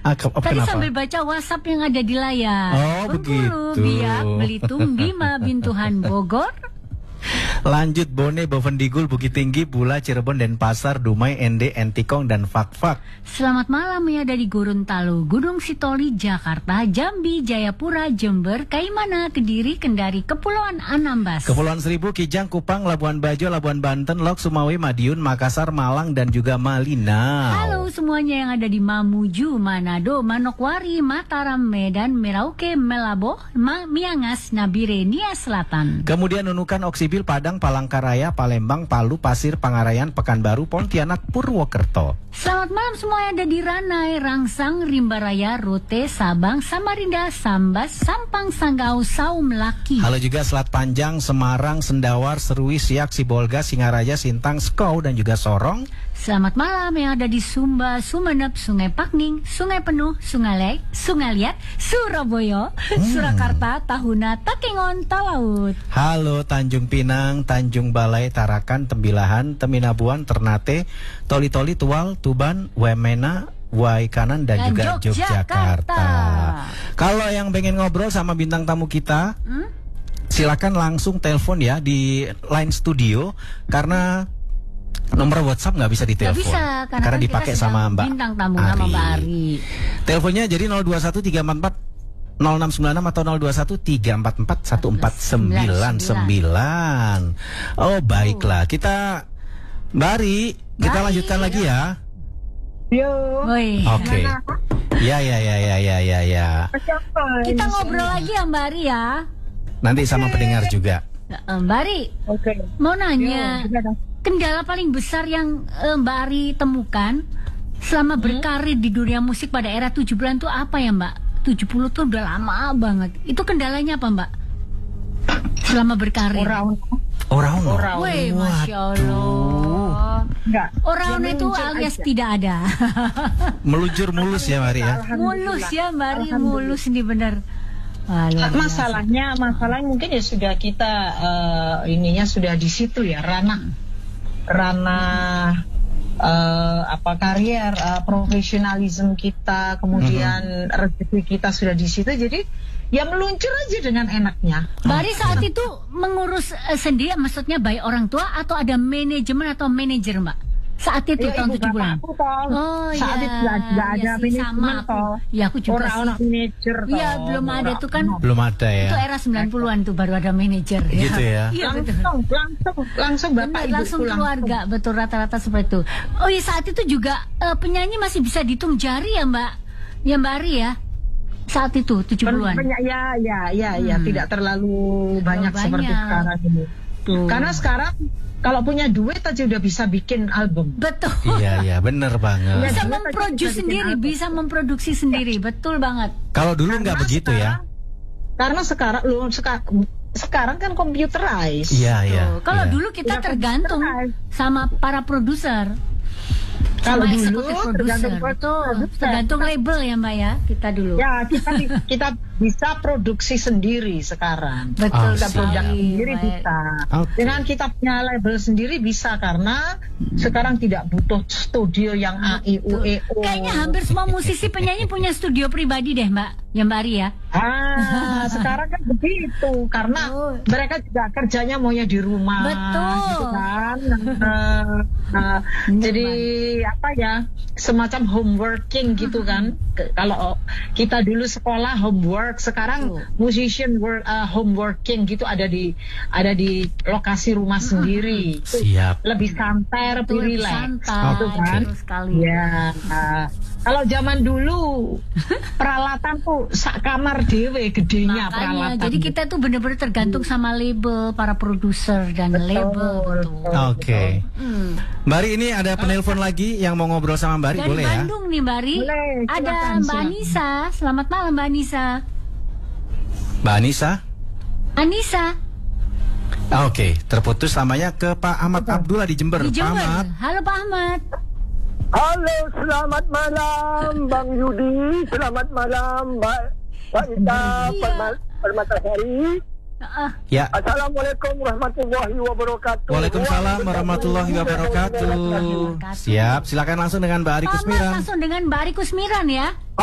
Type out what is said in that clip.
Tadi Kenapa? sambil baca WhatsApp yang ada di layar. Oh, Bengkulu, begitu. Biak, Belitung, Bima, Bintuhan, Bogor. Lanjut Bone, Bovendigul, Bukit Tinggi, Bula, Cirebon, Denpasar, Dumai, Ende, Entikong, dan Fakfak. Selamat malam ya dari Gorontalo, Gunung Sitoli, Jakarta, Jambi, Jayapura, Jember, Kaimana, Kediri, Kendari, Kepulauan Anambas. Kepulauan Seribu, Kijang, Kupang, Labuan Bajo, Labuan Banten, Lok, Sumawe, Madiun, Makassar, Malang, dan juga Malinau. Halo semuanya yang ada di Mamuju, Manado, Manokwari, Mataram, Medan, Merauke, Melabo, Miangas, Nabire, Nia Selatan. Kemudian Nunukan, Oksibil, Padang, Palangkaraya, Palembang, Palu, Pasir, Pangarayan, Pekanbaru, Pontianak, Purwokerto. Selamat malam semua yang ada di Ranai, Rangsang, Rimbaraya, Rote, Sabang, Samarinda, Sambas, Sampang, Sanggau, Saum, Laki. Halo juga Selat Panjang, Semarang, Sendawar, Serui, Siak, Sibolga, Singaraja, Sintang, Skou, dan juga Sorong. Selamat malam yang ada di Sumba, Sumeneb, Sungai Pakning, Sungai Penuh, Sungai Lek, Sungai Liat, Surabaya, Surakarta, Tahuna, Takengon, Talaut. Halo Tanjung Pinang, Tanjung Balai, Tarakan, Tembilahan, Teminabuan, Ternate, Toli-Toli, Tual, Tuban, Wemena, Waikanan, dan juga Yogyakarta. Kalau yang pengen ngobrol sama bintang tamu kita, silakan langsung telepon ya di line studio, karena nomor WhatsApp nggak bisa ditelepon. Nggak bisa, karena kan dipakai kita sama sedang Mbak bintang tamu nama Mbak Ari. Teleponnya jadi 021344 0696 atau 0213441499. Oh baiklah, kita Mbak Ari, kita Baik. lanjutkan lagi ya. Yo. Woi. Oke. Ya. Kita ngobrol lagi ya Mbak Ari ya. Nanti sama pendengar juga. Mbak Ari, Oke. mau nanya, Yo, gimana? kendala paling besar yang Mbak Ari temukan selama berkarir di dunia musik pada era 70-an itu apa ya Mbak? 70 tuh udah lama banget. Itu kendalanya apa Mbak? Selama berkarir. Oraun. Wih, Masya Allah. Enggak. Oraun Dia itu meluncur alias aja. tidak ada. Meluncur mulus ya Mari ya. Mulus ya Mbak Ari, mulus nih bener. Wah, luar biasa. Masalahnya mungkin ya sudah kita ininya sudah di situ ya, ranah karier, profesionalisme kita, kemudian rezeki kita sudah di situ, jadi ya meluncur aja dengan enaknya. Mbak Ari saat itu mengurus sendiri, maksudnya baik orang tua atau ada manajemen atau manajer Mbak? Saat itu tahun 70-an. Oh Saat iya. itu nggak ada Iya sih, sama manajemen aku. toh. Ya aku juga Orang sih. manajer toh. Iya, belum ada tuh kan. Belum ada ya. Itu era 90-an tuh baru ada manajer. Gitu ya. Iya betul. Langsung bapak Benar, ibu langsung pulang. keluarga, betul rata-rata seperti itu. Oh iya, saat itu juga penyanyi masih bisa dihitung jari ya Mbak? Ya Mbak Ari ya? Saat itu 70-an. Ya, tidak terlalu banyak seperti banyak. sekarang ini. Tuh. Karena sekarang kalau punya duit aja udah bisa bikin album. Betul. Iya, bener banget. Bisa Iya, memproduksi bisa bikin sendiri, album. bisa memproduksi sendiri, betul banget. Kalau dulu nggak begitu ya. Karena sekarang kan computerized. Iya. Tuh. Kalau Iya. dulu kita Udah tergantung computerized. sama para produser. Kalau Sama dulu eksekutif produser, tergantung betul. produser. Tergantung label ya Mbak ya, kita dulu. Ya, kita bisa produksi sendiri sekarang. Betul Kita produk sekali. sendiri Baik. bisa. Oke. Dengan kita punya label sendiri bisa karena sekarang tidak butuh studio yang A I U E O. Kayaknya hampir semua musisi penyanyi punya studio pribadi deh Mbak, ya Mbak Ari ya. Sekarang kan begitu karena Oh. mereka juga kerjanya maunya di rumah. Betul. Gitu kan. Bener Jadi apa ya, semacam homeworking gitu kan. Kalau kita dulu sekolah homework, sekarang Betul. musician homeworking gitu ada di lokasi rumah sendiri. Itu Siap. lebih santai, lebih Betul, lebih rileks. santai, Gitu kan. betul sekali. Ya. Kalau zaman dulu peralatan tuh sak kamar dewe gedenya Makanya, peralatan. jadi kita tuh bener-bener tergantung sama label, para produser dan label. Betul. Oke. Mbak Ari, ini ada penelpon lagi yang mau ngobrol sama Mbak Ari, Dari boleh ya? Bandung nih Mbak Ari. Boleh, Ada silakan, Mbak silakan. Anissa. Selamat malam Mbak Anissa. Mbak Anissa? Anissa Oke, terputus namanya ke Pak Ahmad Abdullah di Jember. di Pak Jember. Ahmad. Halo Pak Ahmad. Halo, selamat malam Bang Yudi, selamat malam Mbak Ita Iya. Permatasari. Ya. Assalamualaikum warahmatullahi wabarakatuh. Waalaikumsalam warahmatullahi wabarakatuh. Siap, silakan langsung dengan Mbak Ari Pak Ahmad Kusmiran. langsung dengan Mbak Ari Kusmiran ya.